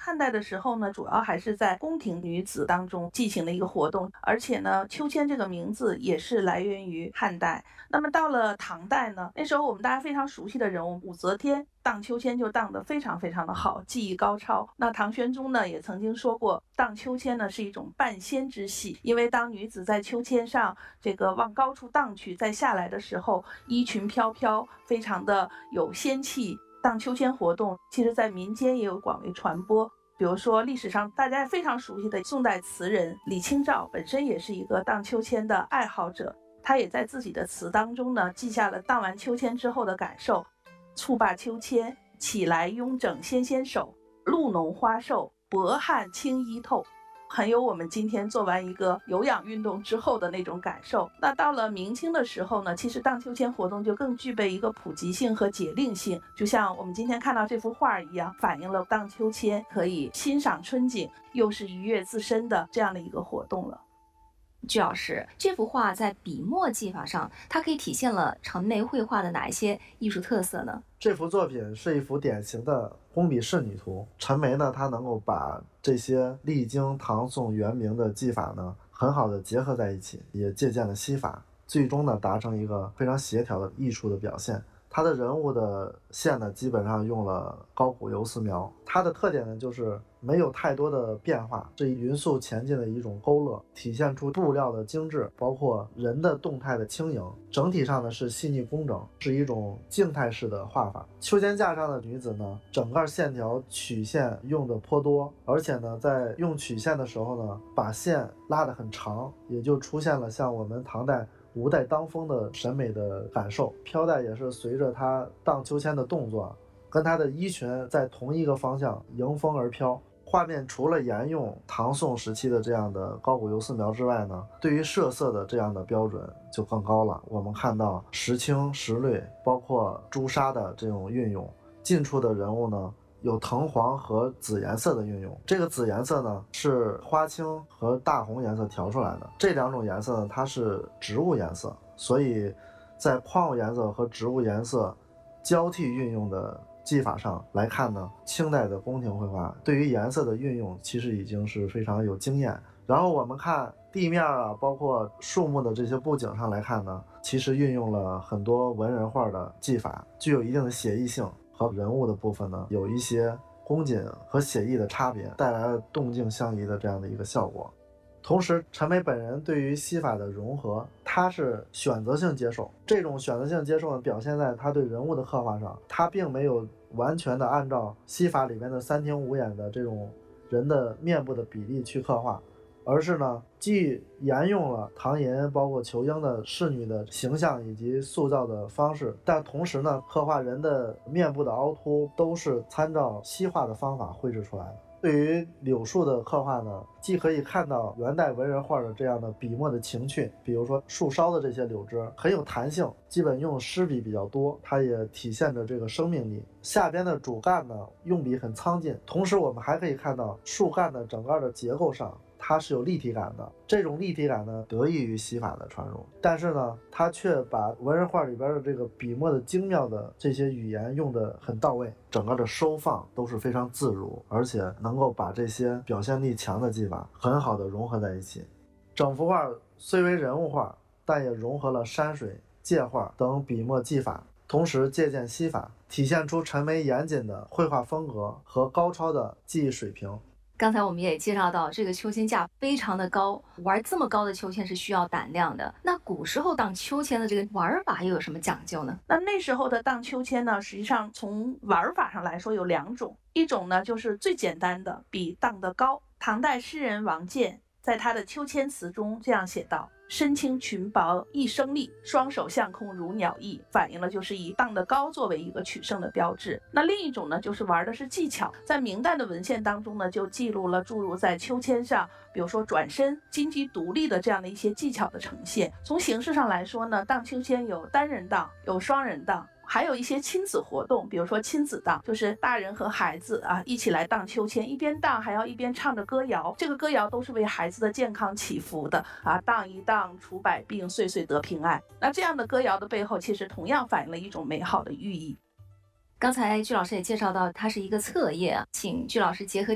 汉代的时候呢，主要还是在宫廷女子当中进行的一个活动，而且呢，秋千这个名字也是来源于汉代。那么到了唐代呢，那时候我们大家非常熟悉的人物武则天荡秋千就荡得非常非常的好，技艺高超。那唐玄宗呢也曾经说过，荡秋千呢是一种半仙之戏，因为当女子在秋千上这个往高处荡去，再下来的时候，衣裙飘飘，非常的有仙气。荡秋千活动其实在民间也有广为传播。比如说历史上大家非常熟悉的宋代词人李清照，本身也是一个荡秋千的爱好者，他也在自己的词当中呢记下了荡完秋千之后的感受：蹴罢秋千，起来慵整纤纤手，露浓花瘦，薄汗轻衣透。很有我们今天做完一个有氧运动之后的那种感受。那到了明清的时候呢，其实荡秋千活动就更具备一个普及性和节令性，就像我们今天看到这幅画一样，反映了荡秋千可以欣赏春景，又是愉悦自身的这样的一个活动了。 具老师，这幅画在笔墨技法上，它可以体现了陈梅绘画的哪一些艺术特色呢？ 这幅作品是一幅典型的工笔仕女图。陈梅呢，她能够把这些历经唐宋元明的技法呢，很好的结合在一起，也借鉴了西法，最终呢达成一个非常协调的艺术的表现。它的人物的线呢，基本上用了高古油丝描。它的特点呢，就是没有太多的变化，是匀速前进的一种勾勒，体现出布料的精致，包括人的动态的轻盈。整体上呢是细腻工整，是一种静态式的画法。秋千架上的女子呢，整个线条曲线用的颇多，而且呢，在用曲线的时候呢，把线拉得很长，也就出现了像我们唐代吴带当风的审美的感受。飘带也是随着她荡秋千的动作，跟她的衣裙在同一个方向迎风而飘。画面除了沿用唐宋时期的这样的高古油丝描之外呢，对于设色的这样的标准就更高了。我们看到时青时绿，包括朱砂的这种运用，近处的人物呢有藤黄和紫颜色的运用。这个紫颜色呢是花青和大红颜色调出来的，这两种颜色呢它是植物颜色，所以在矿物颜色和植物颜色交替运用的技法上来看呢，清代的宫廷绘画对于颜色的运用其实已经是非常有经验。然后我们看地面啊，包括树木的这些布景上来看呢，其实运用了很多文人画的技法，具有一定的写意性，和人物的部分呢有一些工锦和写意的差别，带来了动静相宜的这样的一个效果。同时陈梅本人对于西法的融合，他是选择性接受，这种选择性接受呢表现在他对人物的刻画上，他并没有完全的按照西法里面的三庭五眼的这种人的面部的比例去刻画，而是呢既沿用了唐寅包括仇英的仕女的形象以及塑造的方式，但同时呢刻画人的面部的凹凸都是参照西画的方法绘制出来的。对于柳树的刻画呢，既可以看到元代文人画的这样的笔墨的情趣，比如说树梢的这些柳枝很有弹性，基本用湿笔比较多，它也体现着这个生命力。下边的主干呢用笔很苍劲，同时我们还可以看到树干的整个的结构上它是有立体感的，这种立体感呢得益于西法的传入，但是呢它却把文人画里边的这个笔墨的精妙的这些语言用得很到位，整个的收放都是非常自如，而且能够把这些表现力强的技法很好的融合在一起。整幅画虽为人物画，但也融合了山水界画等笔墨技法，同时借鉴西法，体现出陈梅严谨的绘画风格和高超的技艺水平。 刚才我们也介绍到，这个秋千架非常的高，玩这么高的秋千是需要胆量的。那古时候荡秋千的这个玩法又有什么讲究呢？ 那时候的荡秋千呢，实际上从玩法上来说有两种，一种呢就是最简单的，比荡得高。唐代诗人王建在他的秋千词中这样写道：身轻裙薄一生力，双手向空如鸟翼，反映了就是以荡得高作为一个取胜的标志。那另一种呢，就是玩的是技巧，在明代的文献当中呢，就记录了诸如在秋千上，比如说转身、金鸡独立的这样的一些技巧的呈现。从形式上来说呢，荡秋千有单人荡，有双人荡，还有一些亲子活动，比如说亲子荡，就是大人和孩子一起来荡秋千，一边荡还要一边唱着歌谣，这个歌谣都是为孩子的健康祈福的荡一荡除百病，岁岁得平安。那这样的歌谣的背后，其实同样反映了一种美好的寓意。 刚才具老师也介绍到，它是一个册页请具老师结合